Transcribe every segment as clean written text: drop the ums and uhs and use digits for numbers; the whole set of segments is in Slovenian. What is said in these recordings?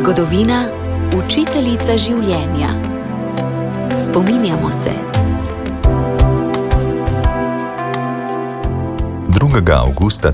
Zgodovina, učiteljica življenja. Spominjamo se. 2. avgusta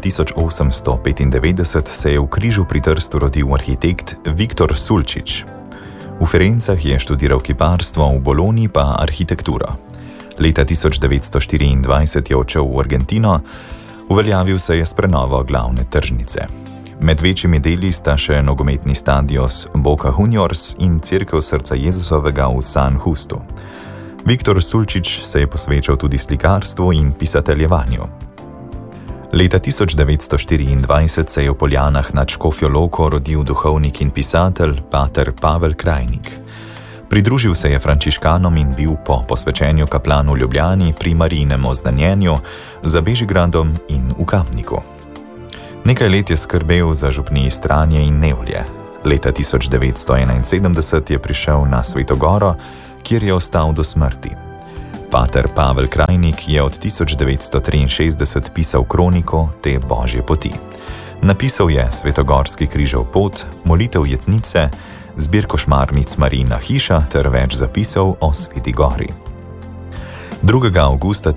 1895 se je v Križu pri Trstu rodil arhitekt Viktor Sulčič. V Firencah je študiral kiparstvo, v Bologni pa arhitekturo. Leta 1924 je odšel v Argentino, uveljavil se je s prenovo glavne tržnice. Med večjimi deli sta še nogometni stadion Boca Juniors in cerkev Srca Jezusovega v San Justu. Viktor Sulčič se je posvečal tudi slikarstvu in pisateljevanju. Leta 1924 se je v Poljanah nad Škofjo Loko rodil duhovnik in pisatelj pater Pavel Krajnik. Pridružil se je frančiškanom in bil po posvečenju kaplan v Ljubljani pri Marijinem oznanjenju, za Bežigradom in v Kamniku. Nekaj let je skrbel za župniji Stranje in Nevlje. Leta 1971 je prišel na Sveto Goro, kjer je ostal do smrti. Pater Pavel Krajnik je od 1963 pisal kroniko te Božje poti. Napisal je Svetogorski križev pot, molitev jetnice, zbirko šmarnic Marijina hiša ter več zapisov o Sveti Gori. 2. avgusta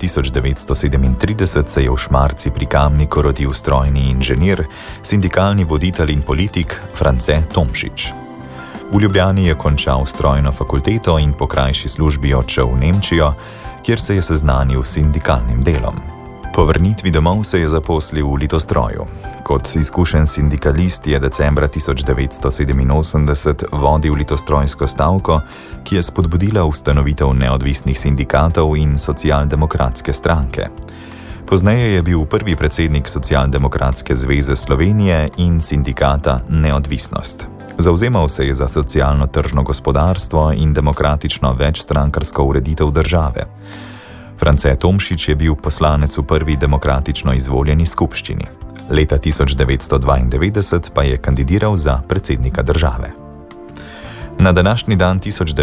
1937 se je v Šmarci pri Kamniku rodil strojni inženir, sindikalni voditelj in politik France Tomšič. V Ljubljani je končal strojno fakulteto in po krajši službi odšel v Nemčijo, kjer se je seznanil s sindikalnim delom. Po vrnitvi domov se je zaposlil v Litostroju. Kot izkušen sindikalist je decembra 1987 vodil litostrojsko stavko, ki je spodbudila ustanovitev neodvisnih sindikatov in socialdemokratske stranke. Pozneje je bil prvi predsednik Socialdemokratske zveze Slovenije in sindikata Neodvisnost. Zavzemal se je za socialno-tržno gospodarstvo in demokratično večstrankarsko ureditev države. France Tomšič je bil poslanec v prvi demokratično izvoljeni skupščini. Leta 1992 pa je kandidiral za predsednika države. Na današnji dan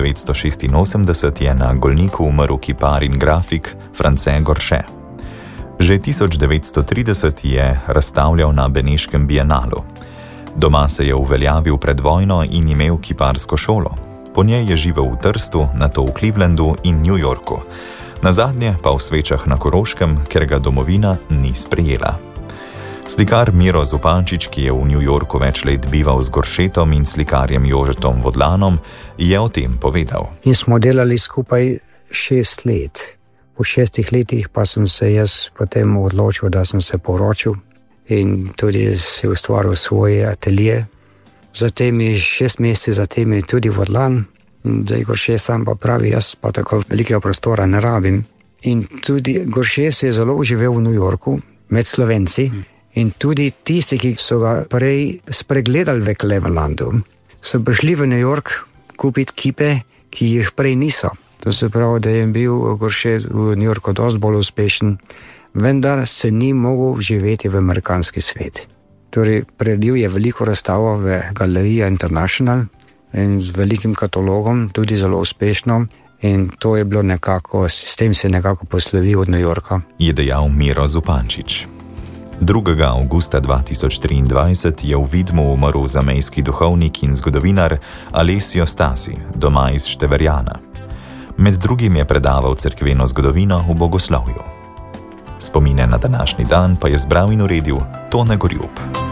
1986 je na Golniku umrl kipar in grafik France Gorše. Že 1930 je razstavljal na Beneškem bienalu. Doma se je uveljavil pred vojno in imel kiparsko šolo. Po njej je živel v Trstu, nato v Clevelandu in New Yorku. Nazadnje pa v Svečah na Koroškem, ker ga domovina ni sprejela. Slikar Miro Zupančič, ki je v New Yorku več let bival z Goršetom in slikarjem Jožetom Vodlanom, je o tem povedal. In smo delali skupaj 6 let. Po 6 letih pa sem se jaz potem odločil, da sem se poročil in tudi si ustvaril svoj atelje. Zatem je 6 mesecev, zatem je tudi Vodlan. Zdaj Gorše sam pa pravi, jaz pa tako velikega prostora ne rabim. In tudi Gorše se je zelo uživel v New Yorku med Slovenci in tudi tisti, ki so ga prej spregledali v Clevelandu, so prišli v New York kupiti kipe, ki jih prej niso. To se pravi, da je bil Gorše v New Yorku dosti bolj uspešen, vendar se ni mogel živeti v amerikanski svet. Torej, predil je veliko razstavo v Galerija International in z velikim katalogom, tudi zelo uspešno, in to je bilo nekako, s tem se nekako poslovil od New Yorka. Je dejal Miro Zupančič. 2. avgusta 2023 je v Vidmu umrl zamejski duhovnik in zgodovinar Alessio Stasi, doma iz Števerjana. Med drugim je predaval cerkveno zgodovino v bogoslovju. Spomine na današnji dan pa je zbral in uredil Tone Gorjup.